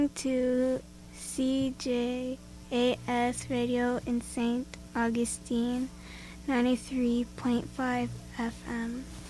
To CJAS Radio in St. Augustine, 93.5 FM.